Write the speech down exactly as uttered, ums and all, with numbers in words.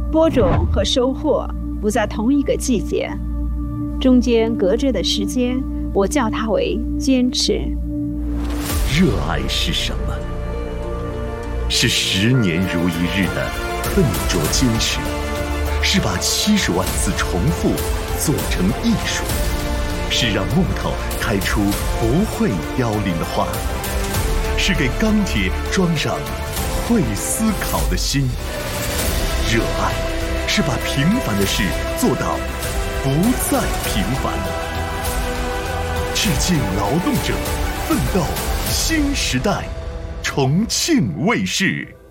播种和收获不在同一个季节，中间隔着的时间，我叫它为坚持。 热爱是什么？是十年如一日的笨拙坚持，是把七十万次重复做成艺术，是让木头开出不会凋零的花，是给钢铁装上会思考的心。热爱是把平凡的事做到不再平凡。致敬劳动者，奋斗新时代。重庆卫视。